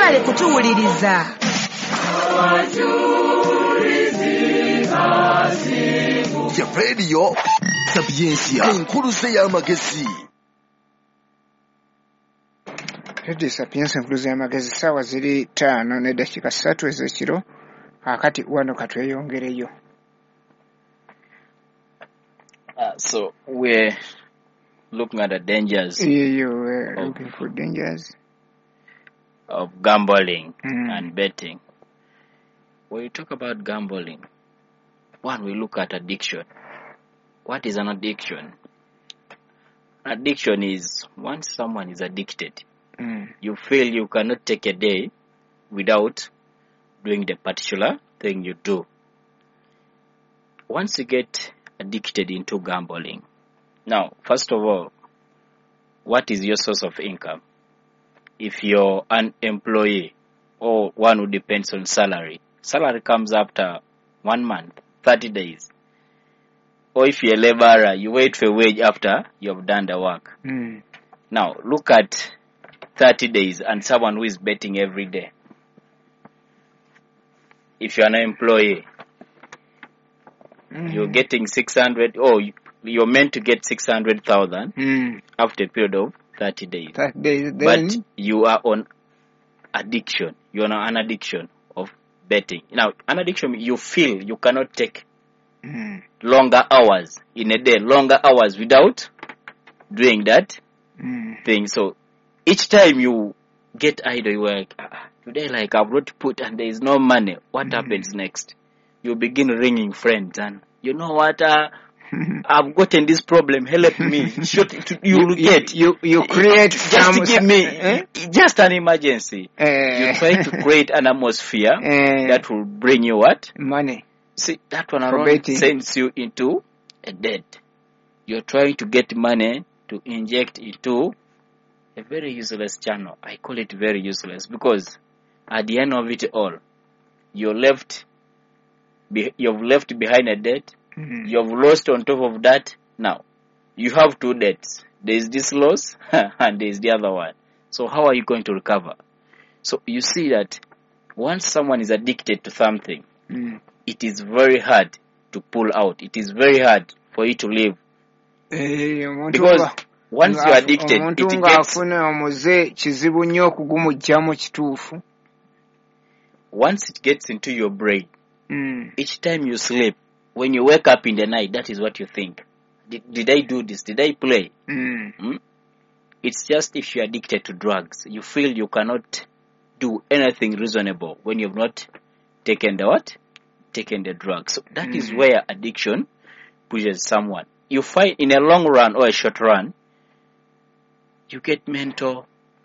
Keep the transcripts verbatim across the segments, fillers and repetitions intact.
mwagale kutuwuliriza. Ya radio Sapiensia enkuluze y'amagezi. Radio Sapiensia enkuluze y'amagezi ssaawa ziri ttaano n'eddakiika ssatu ez'ekiro. Akati wano katweyongereyo. Uh, so we're looking at the dangers. Yeah, you were of, looking for dangers of gambling mm. and betting. When you talk about gambling, one, we look at addiction. What is an addiction? Addiction is once someone is addicted, mm. you feel you cannot take a day without doing the particular thing you do. Once you get addicted into gambling, now, first of all, what is your source of income? If you're an employee or one who depends on salary, salary comes after one month, thirty days. Or if you're a laborer, you wait for a wage after you've done the work. Mm. Now, look at thirty days and someone who is betting every day. If you're an employee, mm. you're getting six hundred, or you're meant to get six hundred thousand mm. after a period of thirty days. thirty days then but you are on addiction. You're on an addiction of betting. Now, an addiction, you feel you cannot take mm. longer hours in a day, longer hours without doing that mm. thing. So, each time you get idle, you're like, ah, today, like, I've got to put and there is no money. What mm. happens next? You begin ringing friends and, you know what, uh, I've gotten this problem, help me. Should, you, you get. You, you create just some, to give me, eh? just an emergency. Uh, you try to create an atmosphere uh, that will bring you what? Money. See, that one alone sends you into a debt. You're trying to get money to inject into a very useless channel. I call it very useless because at the end of it all, you're left, be, you've left behind a debt. Mm-hmm. You've lost on top of that. Now, you have two debts. There is this loss and there is the other one. So how are you going to recover? So you see that once someone is addicted to something, mm. it is very hard to pull out. It is very hard for you to live. Hey, because once you are addicted, it gets... Once it gets into your brain, mm. each time you sleep, when you wake up in the night, that is what you think. Did, did I do this? Did I play? Mm. Hmm? It's just if you're addicted to drugs, you feel you cannot do anything reasonable when you've not taken the what? Taken the drugs. So that mm. is where addiction pushes someone. You find in a long run or a short run, you get mental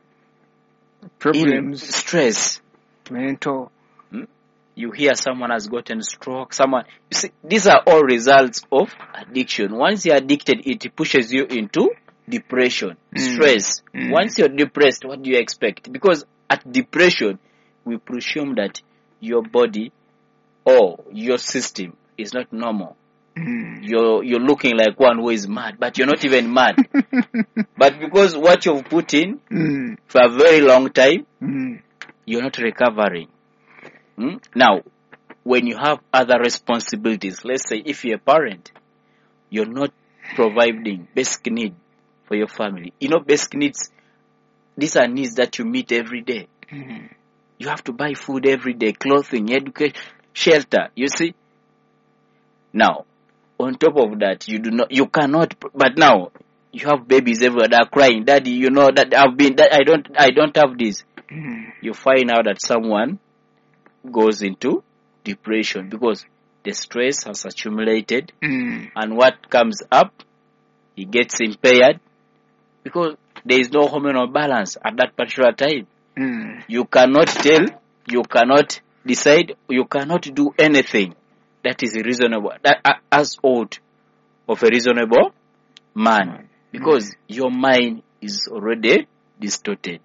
problems, stress, mental. You hear someone has gotten stroke, someone, you see, these are all results of addiction. Once you're addicted, it pushes you into depression, mm. stress. Mm. Once you're depressed, what do you expect? Because at depression, we presume that your body or your system is not normal. Mm. You're, you're looking like one who is mad, but you're not even mad. But because what you've put in mm. for a very long time, mm. you're not recovering. Hmm? Now, when you have other responsibilities, let's say if you're a parent, you're not providing basic need for your family. You know, basic needs, these are needs that you meet every day. Mm-hmm. You have to buy food every day, clothing, education, shelter, you see. Now, on top of that, you do not, you cannot, but now, you have babies everywhere that are crying, Daddy, you know that I've been, that I don't, I don't have this. Mm-hmm. You find out that someone goes into depression because the stress has accumulated mm. and what comes up, he gets impaired because there is no hormonal balance at that particular time. Mm. You cannot tell, you cannot decide, you cannot do anything that is reasonable, that uh, as old of a reasonable man because mm. your mind is already distorted.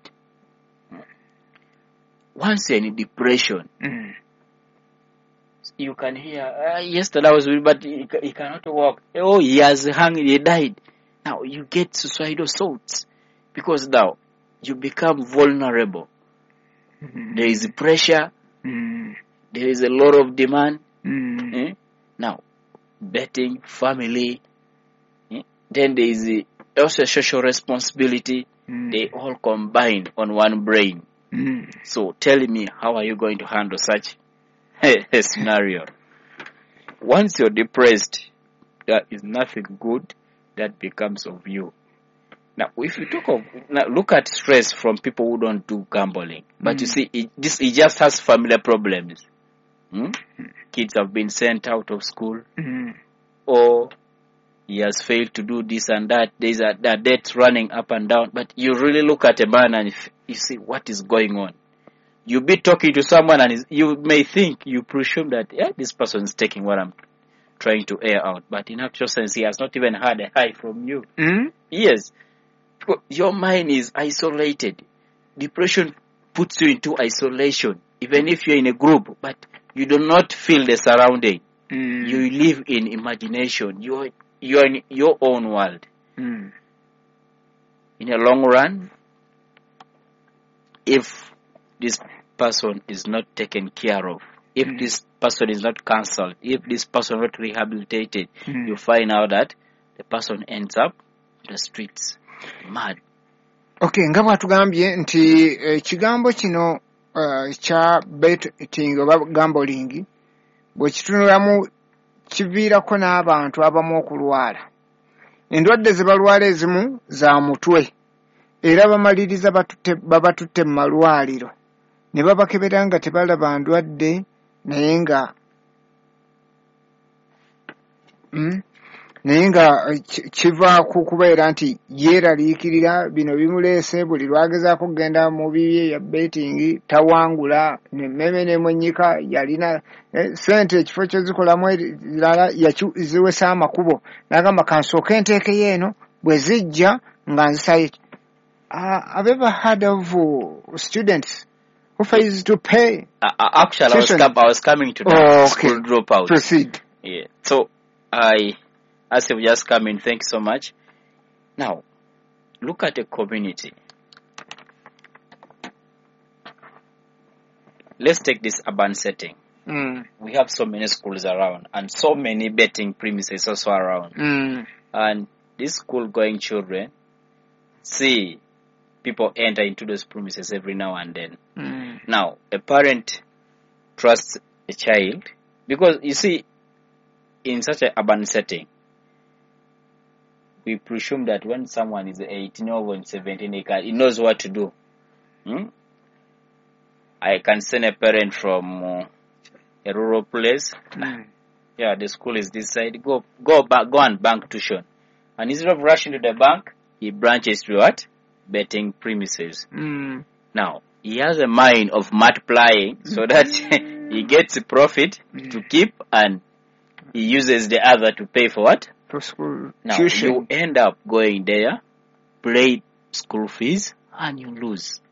Once you're in depression, mm. you can hear, uh, yesterday I was with, but he, he cannot walk. Oh, he has hung, he died. Now you get suicidal thoughts because now you become vulnerable Mm. There is pressure. Mm. There is a lot of demand. Mm. Eh? Now, betting, family, eh? Then there is a, also social responsibility. Mm. They all combine on one brain. Mm. So tell me, how are you going to handle such a scenario? Once you're depressed, there is nothing good that becomes of you. Now, if you talk of, now look at stress from people who don't do gambling. But Mm. you see, it, this it just has family problems. Hmm? Kids have been sent out of school, Mm. or he has failed to do this and that. There's a, a debt running up and down. But you really look at a man and if, you see what is going on. You be talking to someone and you may think, you presume that, yeah, this person is taking what I'm trying to air out. But in actual sense, he has not even had a hi from you. Mm. Yes. Your mind is isolated. Depression puts you into isolation, even if you're in a group, but you do not feel the surrounding. Mm. You live in imagination. You're, you're in your own world. Mm. In a long run, if this person is not taken care of, if Mm. this person is not counseled, if this person is not rehabilitated, Mm. you find out that the person ends up in the streets, mad. Okay, nga bwatugambye nti ekigambo kino uh, kya betting oba gambling bwe kitunulamu kiviirako n'abantu abamu okulwala. Endwadde ze balwala ezimu za mutwe era bamaliriza batutte babatutte mu malwaliro ne babakebera nga tebalaba ndwadde naye nga mm? naye nga kiva ku kubeera nti yeeraliikirira bino bimuleese buli lwagezaako kugenda mu bibye ya betting tawangula nemmeme nemwenyika yalina eh, sente ekifo kyezikolamu zirala yaziwesa amakubo n'agamba kansooke enteekeyo eno bwe zijja nga nzisayo. Uh, have you ever heard of uh, students who fails to pay? Uh, actually, I was, com- I was coming to that Oh, okay. school dropout. Proceed. Yeah. So, I, as you've just come in, thank you so much. Now, look at a community. Let's take this urban setting. Mm. We have so many schools around and so many betting premises also around. Mm. And these school-going children see people enter into those premises every now and then. Mm. Now, a parent trusts a child because, you see, in such an urban setting, we presume that when someone is eighteen or seventeen, he, can, he knows what to do. Hmm? I can send a parent from uh, a rural place. Mm. Yeah, the school is this side. Go, go back, go and bank tuition. And instead of rushing to the bank, he branches to what? Betting premises. Mm. Now, he has a mind of multiplying so that he gets a profit Mm. to keep and he uses the other to pay for what? For school Now, tuition. you end up going there, pay school fees, and you lose.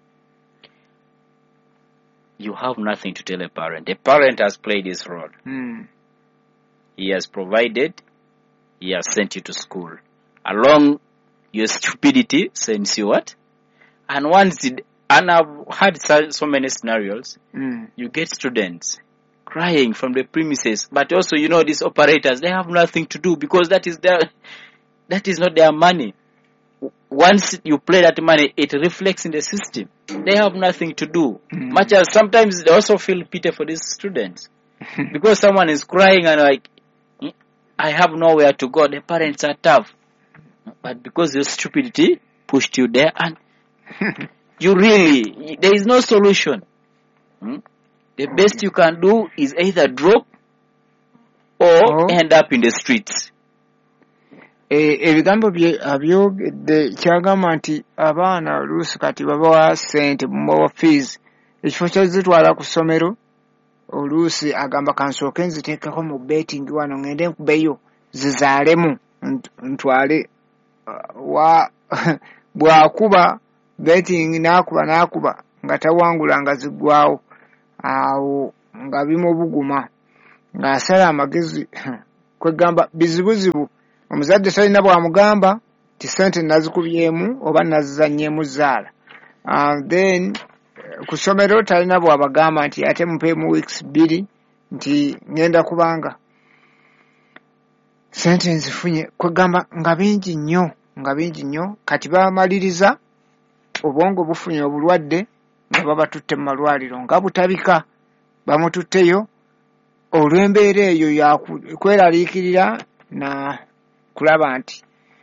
You have nothing to tell a parent. The parent has played his role. Mm. He has provided, he has sent you to school. Along your stupidity sends you what? And once it, and I've had so, so many scenarios, Mm. you get students crying from the premises, but also, you know, these operators, they have nothing to do because that is their, that is not their money. Once you play that money, it reflects in the system. They have nothing to do. Mm. Much as sometimes they also feel pity for these students because someone is crying and like, I have nowhere to go. The parents are tough. But because your stupidity pushed you there and you really, there is no solution. Hmm? The best you can do is either drop or Oh. end up in the streets. E, ebigambo bye abyogedde kyagamba nti abaana oluusi kati babawa ssente mubawa fees ekifo kyazitwala ku ssomero oluusi agamba kansooke nziteekeko mu betting wano ngende nkubeyo zizaalemu nt- ntwale uh, wa bw'akuba betting n'akuba n'akuba nga tawangula nga ziggwawo awo nga bimubuguma ng'asala amagezi kwegamba bizibuzibu omuzadde talina bw'amugamba ti ssente nazikubyemu oba nazizannyemu zaala uh, then ku ssomero talina bw'abagamba nti ate mupeemu weeks bbiri nti ngenda kubanga sente nzifunye kwegamba nga bingi nnyo nga bingi nnyo kati bamaliriza obwongo bufunye obulwadde nga babatutte mu malwaliro nga butabika bamututteyo olw'embeera eyo yakweraliikirira na kulaba nti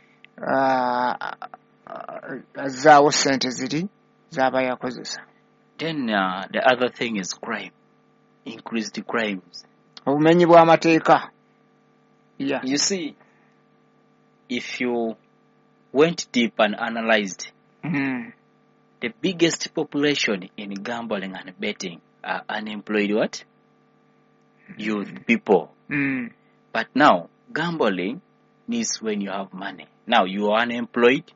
azzaawo ssente ziri z'aba yakozesa. Then uh, the other thing is crime, increased crimes. Obumenyi bw'amateeka. Yeah. You see, if you went deep and analyzed, mm. the biggest population in gambling and betting are unemployed what? Youth people. Mm. But now, gambling is when you have money. Now, you are unemployed.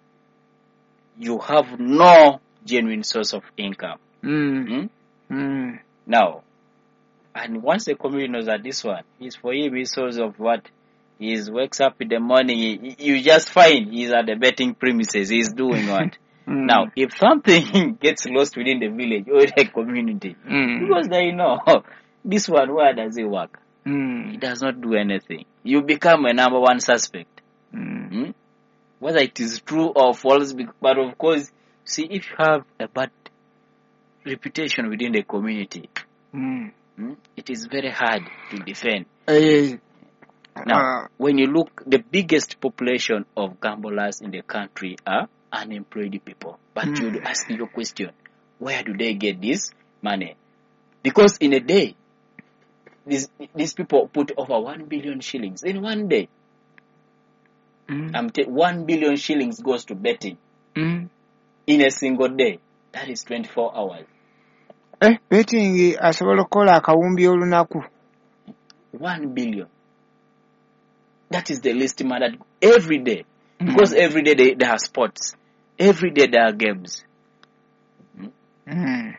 You have no genuine source of income. Mm. Mm? Mm. Now, and once the community knows that this one is for him, his source of what? He wakes up in the morning, he, you just find he's at the betting premises, he's doing what? Mm. Now, if something gets lost within the village or the community, mm. because they know, this one, where does it work? Mm. It does not do anything. You become a number one suspect. Mm. Hmm? Whether it is true or false, but of course, see, if you have a bad reputation within the community, mm. hmm, it is very hard to defend. Uh, now, uh, when you look, the biggest population of gamblers in the country are unemployed people. But mm. you would ask your question, where do they get this money? Because in a day, these these people put over one billion shillings in one day. Mm. I'm t- one billion shillings goes to betting mm. in a single day. That is twenty-four hours. Eh, betting asobola okukola akawumbi olunaku. One billion. That is the least amount that every day. Mm. Because every day they, there are sports. Every day there are games. Mm. Mm.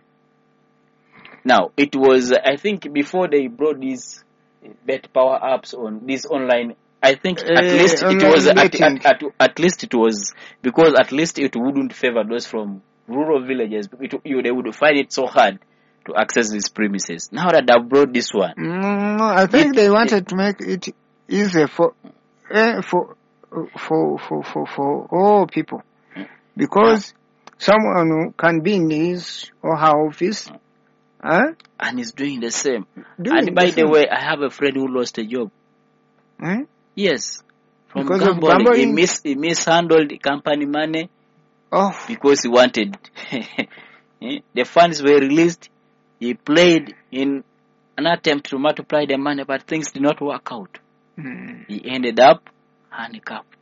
Now, it was, I think, before they brought these bet power apps on this online, I think at uh, least it was, at, at, at, at least it was, because at least it wouldn't favor those from rural villages. It, you, they would find it so hard to access these premises. Now that they've brought this one. Mm, I think it, they wanted it, to make it easier for, eh, for, for, for, for, for all people. Because uh, someone who can be in his or her office, huh? And is doing the same. Doing and by the, the way, I have a friend who lost a job. Hmm? Yes. From because gambling. Of gambling? He, mis- he mishandled the company money oh. because he wanted. The funds were released. He played in an attempt to multiply the money, but things did not work out. Hmm. He ended up handicapped.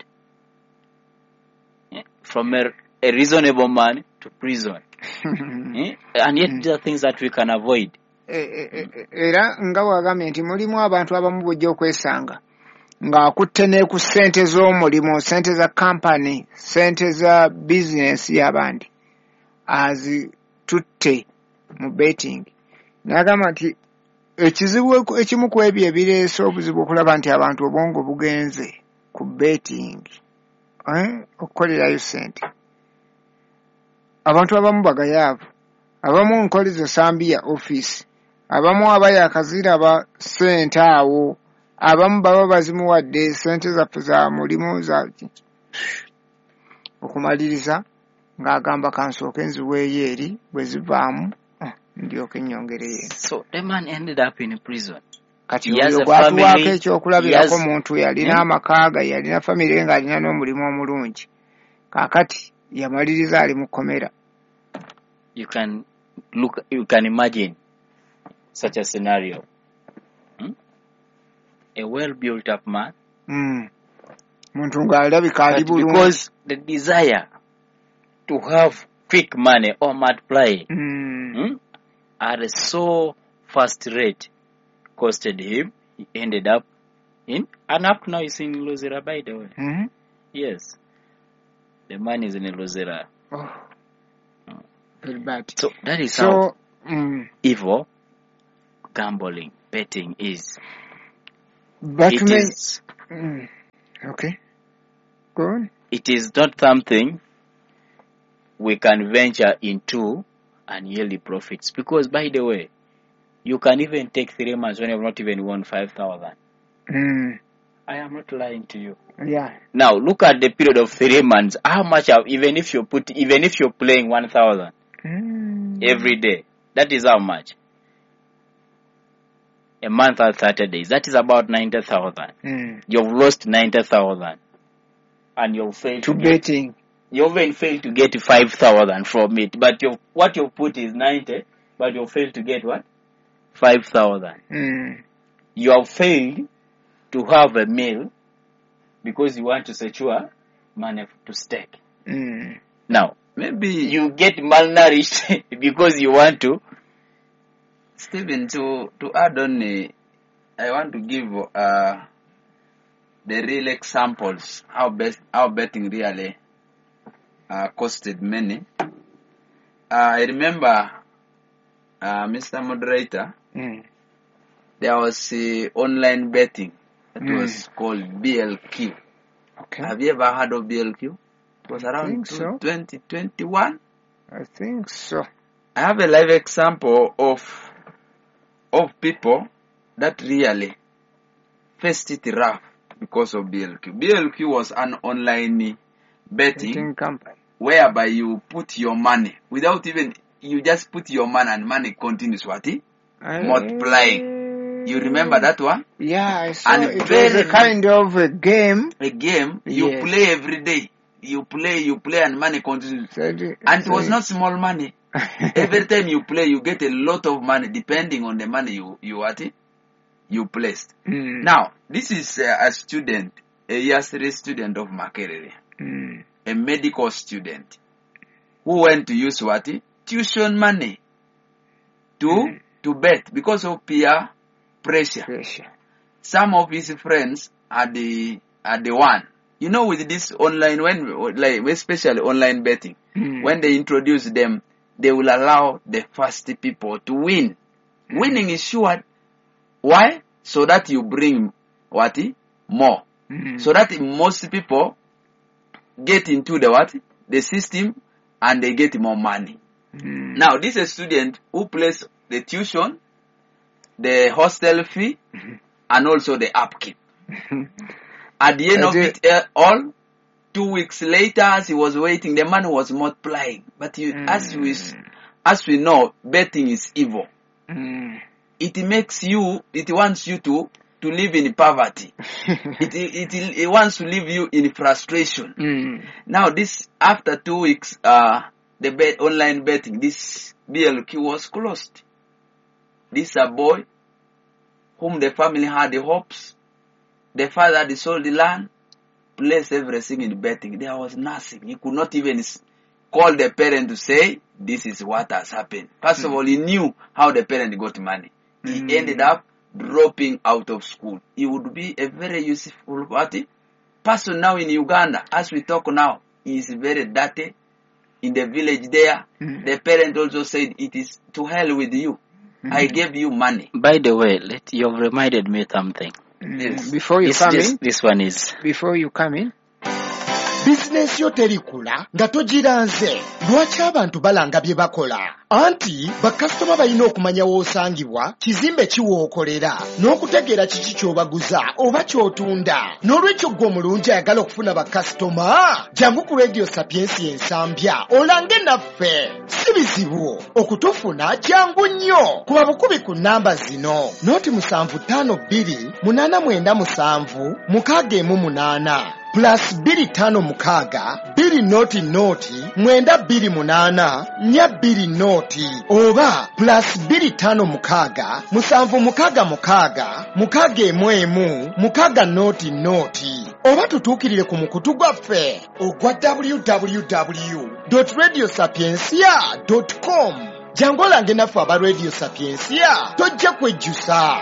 From a, a reasonable man to prison. And yet these are things that we can avoid. Era nga wagambye nti mulimu abantu abamu bujja okwesanga ng'akutte ne ku ssente z'omulimu, ssente za kampani, ssente za bizinesi y'abandi azitutte mu betting. N'agamba nti ekizibu ekimu ku ebyo ebireese obuzibu okulaba nti abantu obwongo bugenze ku betting, eh, okukolerayo ssente. Abantu abamu bagayaavu, abamu nkoleza sambiya office, abamu abaye akaziraba ssente awo, abamu baba bazimuwadde ssente zaffe za mulimu za okumaliriza ng'agamba kansooke nziweeyo eri bwe zivaamu ndyoke nnyongereyo. So the man ended up in prison. Kati oyo gwatuwaako ekyokulabirako omuntu yalina amaka ge, yalina famire ng'alina n'omulimu omulungi. Kaakati yamaliriza ali mu kkomera. You can look, you can imagine such a scenario. Hmm? A well-built up man. Mm. Muntu ng'alabika ali bulungi. Because the desire to have quick money or multiply mm. hmm, at a so fast rate costed him. He ended up in, and up to now he's in Lozera, by the way. Mm-hmm. Yes. The man is in Lozera. Oh. Very bad. So that is so, how mm. evil gambling, betting is. But it may, is. Mm. Okay. Go on. It is not something we can venture into and yearly profits. Because, by the way, you can even take three months when you have not even won five thousand. Mm. I am not lying to you. Yeah. Now, look at the period of three months. How much, have, even if you put, even if you're playing one thousand Mm. every day, that is how much? A month or thirty days. That is about ninety thousand. Mm. You've lost ninety thousand. And you've failed To to get, betting. you even failed to get five thousand from it. But you've, what you've put is ninety, but you failed to get what? five thousand. Mm. You have failed to have a meal because you want to secure money to stake. Mm. Now, Maybe, you get malnourished because you want to. Stephen, to, to add on, uh, I want to give uh, the real examples how best how betting really uh, costed many. Uh, I remember, uh, Mister Moderator, Mm. there was uh, online betting that Mm. was called B L Q. Okay. Have you ever heard of B L Q? It was I around think so. twenty twenty-one. I think so. I have a live example of of people that really faced it rough because of B L Q. B L Q was an online betting Betting company. whereby you put your money without even, you just put your money and money continues what? Multiplying. You remember that one? Yeah, I saw And it was very- a kind of a game. A game you Yes. play every day. You play, you play, and money continues. Said it- And it was said- not small money. Every time you play, you get a lot of money depending on the money you you what? You placed. Mm. Now, this is uh, a student, a year three student of Makerere, Mm. a medical student, who went to use what? Tuition money to Mm. to bet because of peer pressure. Pressure. Some of his friends are the are the one. You know, with this online, when like especially online betting, Mm. when they introduce them, they will allow the first people to win. Mm. Winning is sure. Why? So that you bring what? More. Mm. So that most people get into the what? The system, and they get more money. Mm. Now, this is a student who pays the tuition, the hostel fee, and also the upkeep. At the end I of did- it uh, all, two weeks later, as he was waiting, the money was multiplying. But you, as we s- as we know, betting is evil. Mm. It makes you, it wants you to to live in poverty. it, it, it it wants to leave you in frustration. Mm. Now, this after two weeks, uh, the bet, online betting, this B L Q was closed. This a boy whom the family had the hopes. The father had sold the land, placed everything in betting. There was nothing. He could not even s- call the parent to say, this is what has happened. First of all, he knew how the parent got money. He Mm. ended up dropping out of school. He would be a very useful party person now in Uganda. As we talk now, he is very dirty in the village there. Mm. The parent also said, it is to hell with you. I gave you money. By the way, let, you've reminded me something. Mm. Yes. Before you This, come this, in, this one is. before you come in, bizinesi yo terikula nga togiranze. Lwaki abantu balanga bye bakola? Anti bakasitoma balina okumanya w'osangibwa, kizimbe kiwookolera, n'okutegeera kiki ky'obaguza oba ky'otunda. N'olwekyo ggwe omulungi ayagala okufuna bakasitoma, jangu ku Radio Sapiens ensambya olange naffe. Si bizibu okutufuna, jangu nnyo. Kuba bukubi ku nnamba zino: noti musanvu ttaano bbiri munaana mwenda musanvu mukaaga emu munaana plus bbiri ttaano mukaaga bbiri noti noti mwenda bbiri munaana nnya bbiri noti, oba plus bbiri ttaano mukaaga musanvu mukaaga mukaaga mukaaga emu emu mukaaga noti noti, oba tutuukirire ku mukutu gwaffe ogwa w w w dot radio sapiensia dot com. Jangu olange naffe aba Radio Sapiensia, tojja kwejjusa.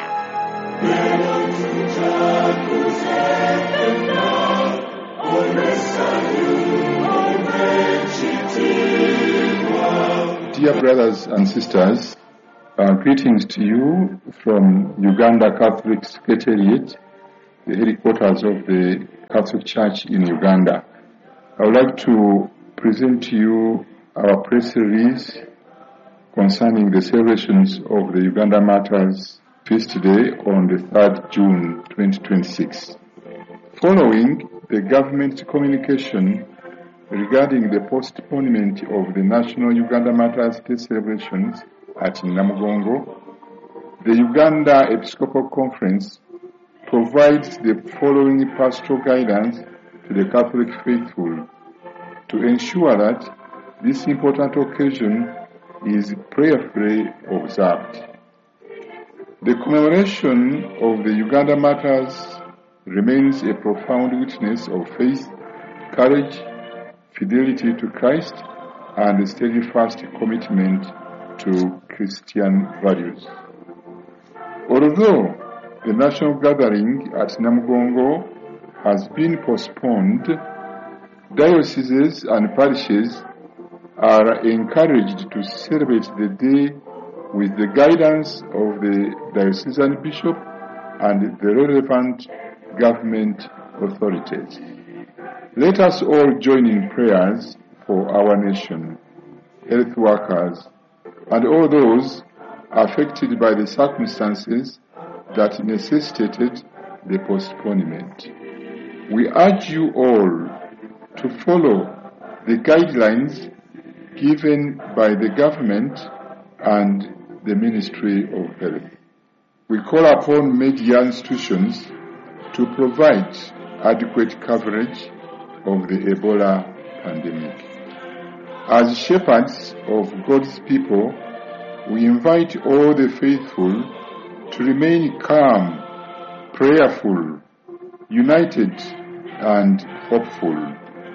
Dear brothers and sisters, uh, greetings to you from Uganda Catholic Secretariat, the headquarters of the Catholic Church in Uganda. I would like to present to you our press release concerning the celebrations of the Uganda Matters Feast Day on the third of June twenty twenty-six. Following the government's communication regarding the postponement of the National Uganda Matters Day celebrations at Namugongo, the Uganda Episcopal Conference provides the following pastoral guidance to the Catholic faithful to ensure that this important occasion is prayerfully observed. The commemoration of the Uganda Matters remains a profound witness of faith, courage, fidelity to Christ, and a steadfast commitment to Christian values. Although the national gathering at Namugongo has been postponed, dioceses and parishes are encouraged to celebrate the day with the guidance of the diocesan bishop and the relevant government authorities. Let us all join in prayers for our nation, health workers, and all those affected by the circumstances that necessitated the postponement. We urge you all to follow the guidelines given by the government and the Ministry of Health. We call upon media institutions to provide adequate coverage of the Ebola pandemic. As shepherds of God's people, we invite all the faithful to remain calm, prayerful, united, and hopeful.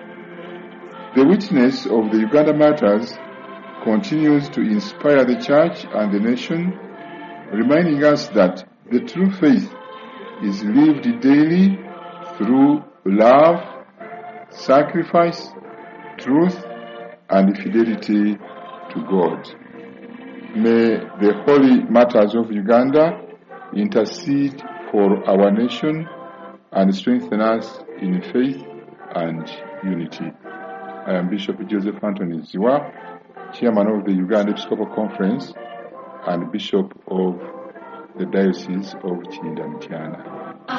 The witness of the Uganda Matters continues to inspire the Church and the nation, reminding us that the true faith is lived daily through love, sacrifice, truth, and fidelity to God. May the Holy Martyrs of Uganda intercede for our nation and strengthen us in faith and unity. I am Bishop Joseph Anthony Ziwa, Chairman of the Uganda Episcopal Conference and Bishop of the Diocese of Chinda-Mtyana.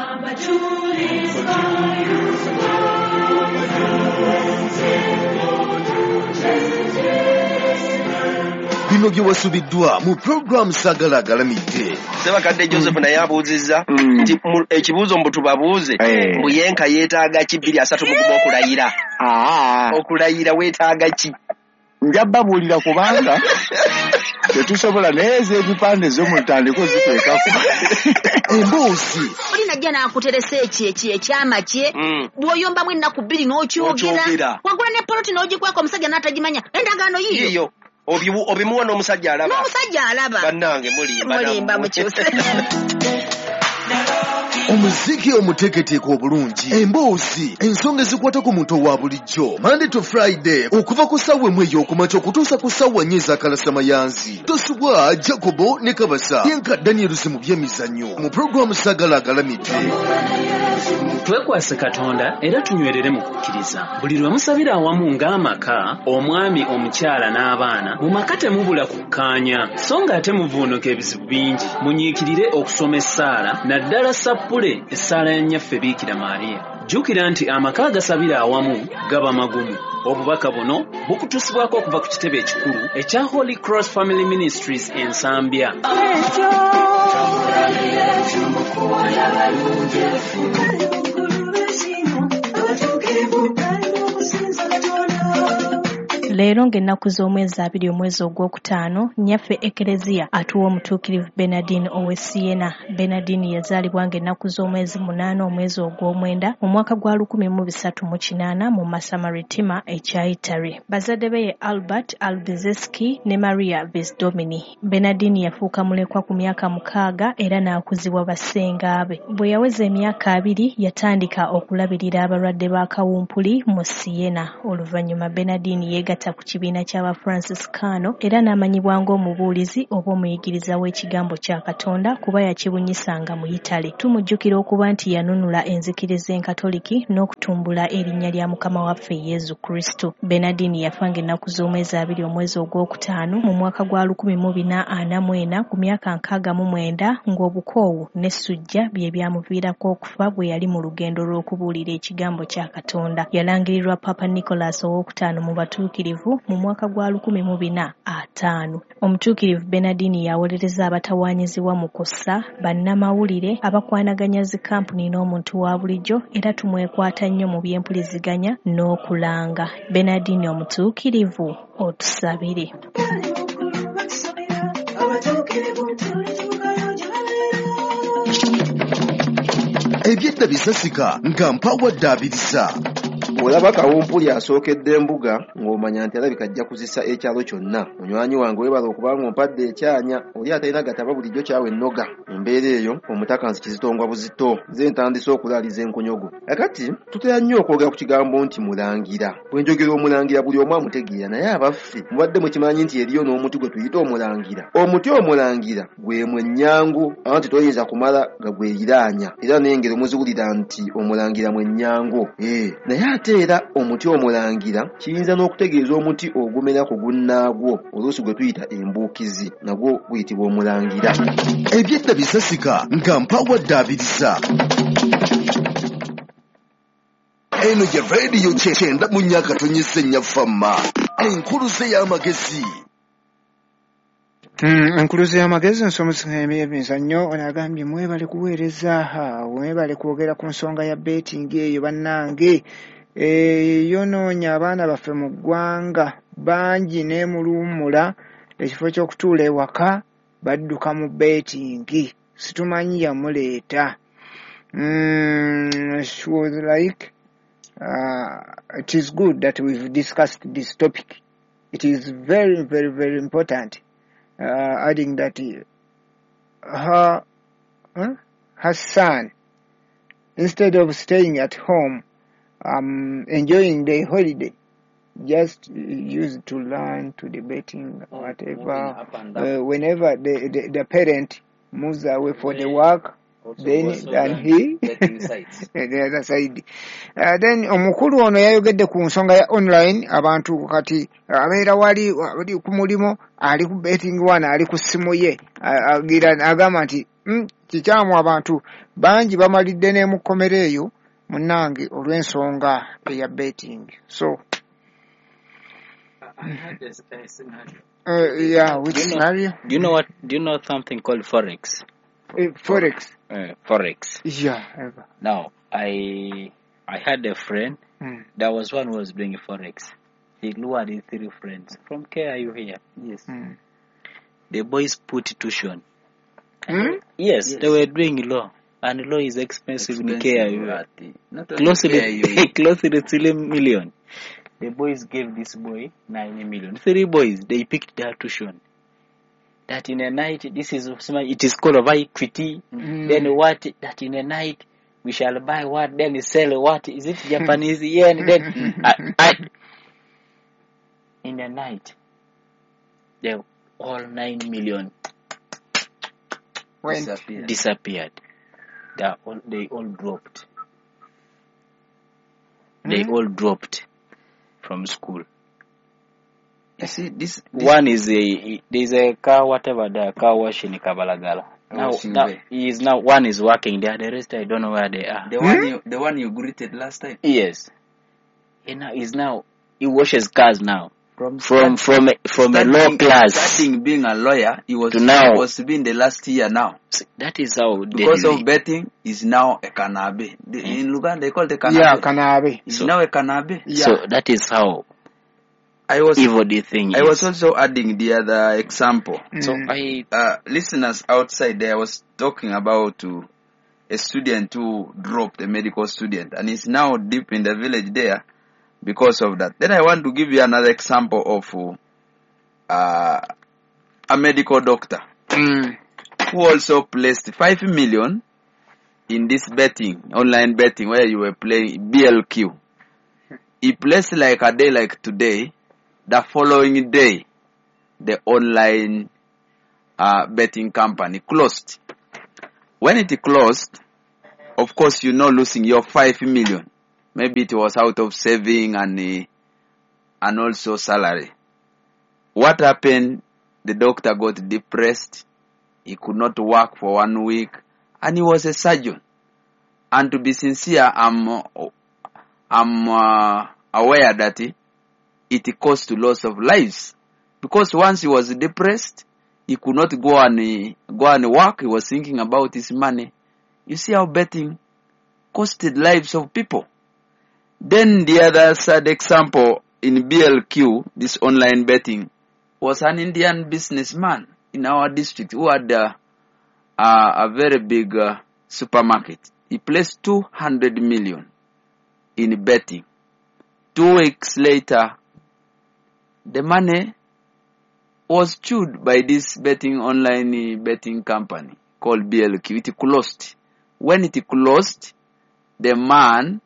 bino bye wasubiddwa mu programu Sagala agalamidde. Sebakadde Joseph naye abuuzizza nti ekibuuzo mbu tubabuuze mbu yenka yeetaaga ki bbiri asatu mu gumu okulayira. Okulayira weetaaga ki? Njababuulira kubanga tetusobola naye ez'ebipande zo mu ntandiko ziteekako. Emboozi oli najja n'akuteresa eki ekyama kye bw'oyombamu ennaku bbiri n'okyogera wagula ne poloti n'ogikweka omusajja n'atagimanya endagaano yiyo obimuwa n'omusajja alaba n'omusajja alaba bannange mulimba mulimba mukyuse. omuziki omuteeketeeke obulungi, emboozi, ensonga ezikwata ku muntu owa bulijjo, Monday to Friday okuva ku ssaawa emu ey'okumakya okutuusa ku ssaawa nnya ez'akalasamayanzi. Tosubwa Jacobo ne Kabasa yenka Daniels mu by'emizannyo mu programu Sagala agalamidde. Twekwase Katonda era tunywerere mu kukkiriza. Buli lwe musabira awamu ng'amaka, omwami, omukyala n'abaana, mu maka temubula kukkaanya, so ng'ate muvuunuka ebizibu bingi. Munyiikirire okusoma essaala, naddala sappule essaala ya nnyaffe Biikira Maariya. Jjukira nti amaka agasabira awamu gaba magumu. Obubaka buno bukutusibwako okuva ku kitebe ekikulu ekya Holy Cross Family Ministries Ensambya. Leero ng'ennaku z'omwezi abiri omwezi ogwokutaano, nnyaffe Ekereziya atuwa omutuukirivu Bernardine Owesiena. Bernardine yazaalibwa ng'ennaku z'omwezi munaana omwezi ogw'omwenda mu mwaka gwa lukumi mu bisatu mu kinaana mu Masamaritima ekya Italy. Bazadde be ye Albert Albizeski ne Maria Visdomini. Bernardine yafuuka mulekwa ku myaka mukaaga era n'akuzibwa bassenga be. Bwe yaweza emyaka abiri yatandika okulabirira abalwadde ba kawumpuli mu Siena. Oluvannyuma Bernardine yeegatta yayita ku kibiina ky'aba Franciscano era n'amanyibwa ng'omubuulizi oba omuyigiriza w'ekigambo kya Katonda kuba yakibunyisanga mu Italy. Tumujjukira okuba nti yanunula enzikiriza enkatoliki n'okutumbula erinnya lya Mukama waffe Yezu Kristo. Bernardine yafa ng'ennaku z'omwezi abiri omwezi ogwokutaano mu mwaka gwa lukumi mu bina ana mu ena ku myaka nkaaga mu mwenda ng'obukoowu n'essujja bye byamuviirako okufa bwe yali mu lugendo lw'okubuulira ekigambo kya Katonda. Yalangirirwa Papa Nicholas owookutaano mu batuukirivu mu mwaka gwa lukumi mu bina ataano. Omutuukirivu Bernardine yawolereza abatawaanyizibwa mu kussa, bannamawulire, abakwanaganya zi kampuni n'omuntu wa bulijjo era tumwekwata nnyo mu by'empuliziganya n'okulanga. Bernardine omutuukirivu otusabire. Ebyedda bisasika nga mpawadde abiriza. Olaba kawumpuli asookedde embuga ng'omanya nti alabika ajja kuzisa ekyalo kyonna. Munywanyi wange weebala okuba ng'ompadde ekyanya oli atalina gataba bulijjo kyawe ennoga. Embeera eyo omutaka nsi kizitongwa buzito. Nze ntandise okulaaliza enkonyogo. Kakati tutera nnyo okwogera ku kigambo nti mulangira. Bwe njogera omulangira buli omu amutegeera naye abaffe mubadde mukimanyi nti eriyo n'omuti gwe tuyita omulangira. Omuti omulangira gwe mwenyangu anti toyinza kumala nga gweyiraanya. Era n'engero muziwulira nti omulangira mwenyangu. Eh, naye ate era omuti omulangira kiyinza n'okutegeeza omuti ogumera ku gunnaagwo oluusi gwe tuyita embuukizi nagwo guyitibwa omulangira. Ebyedda bisasika nga mpawadde abiriza. Eno ye rediyo kyenda mu nnyaka tonyese nnyafamma enkuluze y'amagezi. Mm, enkuluze y'amagezi nsomesa emizannyo ono agambye mwebale kuweereza mwebale kwogera ku nsonga ya betting eyo bannange. Yonoonya abaana baffe mu ggwanga bangi n'emuluumula ekifo ky'okutuula ewaka badduka mu betting. Situmanyi yamuleeta. Mm, she was like uh, it is good that we've discussed this topic. It is very very very important. Uh, adding that her huh? her son, instead of staying at home um, enjoying the holiday, just used to learn to debating whatever. Uh, whenever the, the the parent moves away for the work, also then and he the other side. Uh, then omukulu ono yayogedde ku nsonga ya online abantu kati abeera wali wali ku mulimo ali ku betting one ali ku simu ye agira agamba nti mm, kikyamu abantu bangi bamalidde n'emukomera eyo munnange olw'ensonga eya betting. So I had this uh, scenario. Uh, yeah, which do you know, scenario? Do you know what? Do you know something called forex? Uh, forex. Uh, forex. Yeah. Ever. Now, I I had a friend. Mm. There was one who was doing forex. He lured his three friends from K I U here. Yes. Mm. The boys put tuition. Mm? Yes, Yes. they were doing law, and law is expensive, in K I U. at the- not only Close to K I U. the close to the three million. The boys gave this boy nine million. Three boys, they picked their tuition. That in a night, this is it is called of equity. Mm. Then what? That in a night we shall buy what? Then sell what? Is it Japanese yen? Then I, I, in the night, they all nine million When? Disappeared. disappeared. They all they all dropped. They Mm. all dropped from school. You see, this, this One is a there's a car whatever the car wash in Kabalagala. Now, Washing now bay. he is now one is working there. The rest I don't know where they are. the one you the one you greeted last time. Yes, he now is now he washes cars now From from start- from a, from a starting- low class. starting being a lawyer, he was To now. he was being the last year now. That is how they Because do of it. betting, is now a kanabe. The, in Luganda, they call it a kanabe. Yeah, Kanabe. It's So- now a kanabe. Yeah. So that is how I was evil the thing I is. was also adding the other example. So Mm. I Uh, listeners outside there, I was talking about uh, a student who dropped, a medical student, and is now deep in the village there because of that. Then I want to give you another example of uh, a medical doctor Mm. who also placed five million in this betting, online betting, where you were playing B L Q. He placed like a day like today, The following day, the online uh, betting company closed. When it closed, of course, you know, losing your five million. Maybe it was out of saving and uh, and also salary. What happened? The doctor got depressed. He could not work for one week, and he was a surgeon. And to be sincere, I'm I'm uh, aware that it, it caused loss of lives, because once he was depressed, he could not go and uh, go and work. He was thinking about his money. You see how betting costed lives of people. Then the other sad example in B L Q, this online betting, was an Indian businessman in our district who had uh, uh, a very big uh, supermarket. He placed two hundred million in betting. Two weeks later, the money was chewed by this betting online betting company called B L Q. It closed. When it closed, the man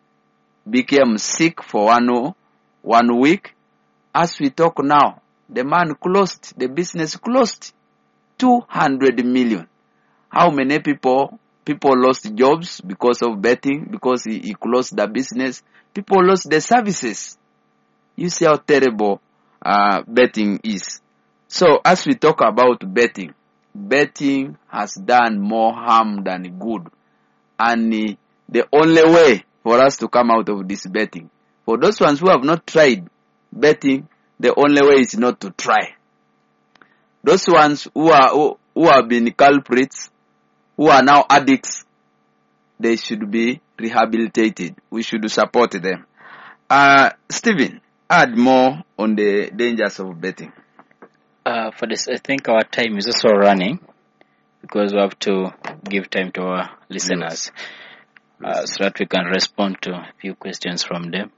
became sick for one, one week. As we talk now, the man closed, the business closed. two hundred million. How many people, people lost jobs because of betting, because he, he closed the business. People lost their services. You see how terrible uh, betting is. So as we talk about betting, betting has done more harm than good. And uh, the only way for us to come out of this betting, for those ones who have not tried betting, the only way is not to try. Those ones who are who, who have been culprits, who are now addicts, they should be rehabilitated. We should support them. Uh, Stephen, add more on the dangers of betting. Uh, for this, I think our time is also running, because we have to give time to our listeners, uh, so that we can respond to a few questions from them.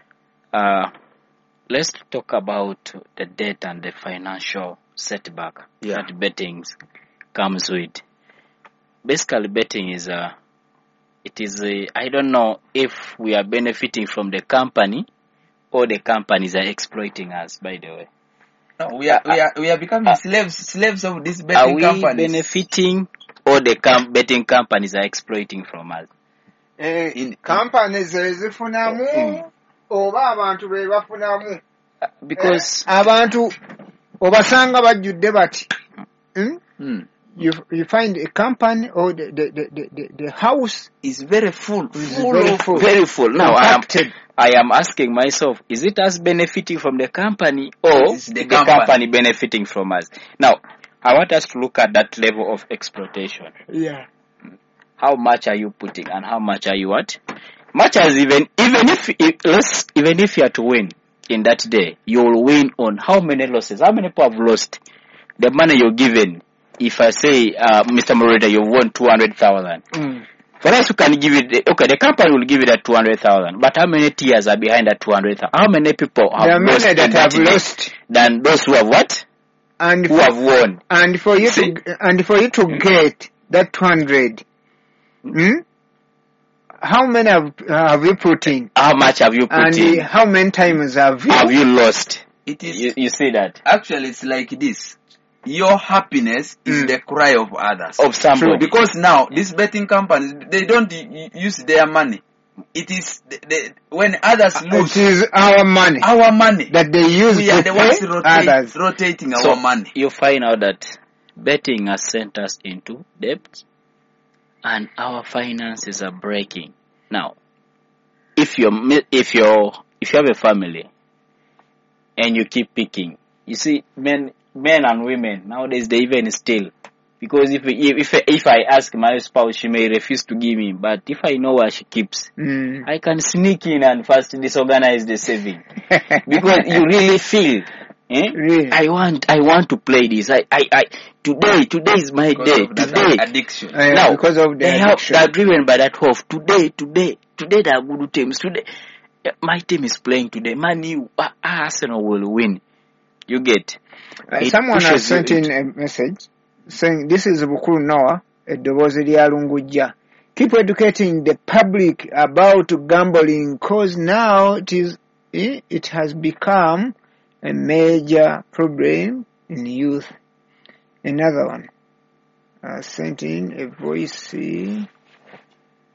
Uh, let's talk about the debt and the financial setback yeah. that betting comes with. Basically, betting is a, it is a, I don't know if we are benefiting from the company or the companies are exploiting us, by the way. No, we are, we are, we are becoming uh, slaves, slaves of these betting companies. Are we companies. benefiting or the com- betting companies are exploiting from us? Eh, in, companies ezifunamu oba abantu be bafunamu. Because eh, abantu obasanga bajjudde bati. Hmm? Hmm. You you find a company or the the the the, the house is very full, full very of, full, very full. Now I am I am asking myself, is it us benefiting from the company or is the, the company. company benefiting from us? Now, I want us to look at that level of exploitation. Yeah. How much are you putting and how much are you what? Much as even even if let's even if you are to win in that day, you will win on how many losses? How many people have lost the money you're given? If I say, uh, Mister Morita, you've won two hundred thousand. Mm. For us, you can give it, okay, the company will give it at two hundred thousand. But how many tears are behind that two hundred thousand? How many people have there are lost, many that have lost than those who have what? And who for, have won? And for you See? to, and for you to get that two hundred, hmm? How many have, uh, have you put in? How much have you put and in? And how many times have you? Have you lost? It is. You, you see that? Actually, it's like this. Your happiness is mm. the cry of others. Of somebody. Because now, these betting companies, they don't use their money. It is the, the, when others lose. It is our money. Our money. That they use we are the ones rotate, others. rotating so our money. You find out that betting has sent us into debt and our finances are breaking. Now, if you're, if you're, if you have a family and you keep picking, you see, men, men and women nowadays they even steal, because if if if I ask my spouse, she may refuse to give me, but if I know where she keeps, mm. I can sneak in and first disorganize the saving. Because you really feel, eh? Really? I want I want to play this. I I, I today today is my because day. Of that today addiction. Uh, now because of the they addiction. Have, they're driven by that hope. Today today today they are good teams. Today my team is playing today. Money uh, Arsenal will win. You get. Uh, someone has sent in a message saying, this is Bukuru Noah, eddoboozi lya Lungujja. Keep educating the public about gambling, because now it is it has become a major problem in youth. Another one, uh, sent in a voice